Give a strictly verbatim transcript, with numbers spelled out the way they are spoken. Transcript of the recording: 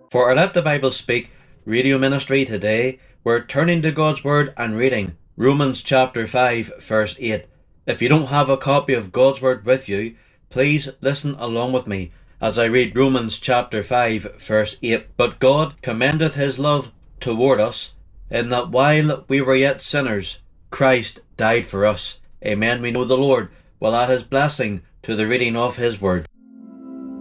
For our Let the Bible Speak radio ministry today, we're turning to God's Word and reading Romans chapter five verse eight. If you don't have a copy of God's Word with you, please listen along with me as I read Romans chapter five verse eight. But God commendeth his love toward us, in that while we were yet sinners, Christ died for us. Amen. We know the Lord will add his blessing to the reading of his word.